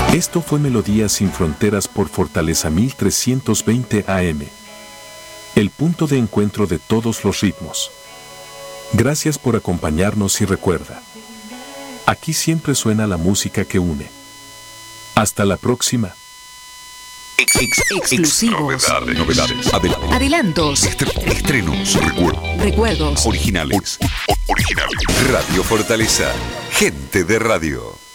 Esto fue Melodías sin Fronteras por Fortaleza 1320 AM. El punto de encuentro de todos los ritmos. Gracias por acompañarnos y recuerda, aquí siempre suena la música que une. Hasta la próxima. Exclusivos. Novedades. Adelantos. Estrenos. Recuerdos. Originales. Radio Fortaleza. Gente de radio.